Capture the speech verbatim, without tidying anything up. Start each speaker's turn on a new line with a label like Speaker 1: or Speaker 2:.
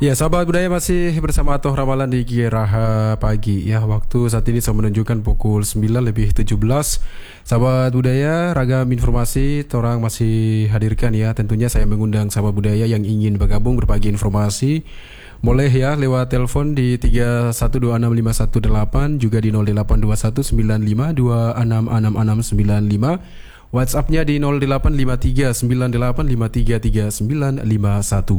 Speaker 1: Ya, sahabat budaya masih bersama Atoh Ramalan di Geraha Pagi. Ya, waktu saat ini sudah menunjukkan pukul sembilan lebih tujuh belas. Sahabat budaya, ragam informasi orang masih hadirkan ya. Tentunya saya mengundang sahabat budaya yang ingin bergabung berbagi informasi. Boleh ya lewat telepon di tiga satu dua enam lima satu delapan, juga di nol delapan dua satu sembilan lima dua enam enam enam sembilan lima. WhatsApp-nya di nol delapan lima tiga sembilan delapan lima tiga tiga sembilan lima satu.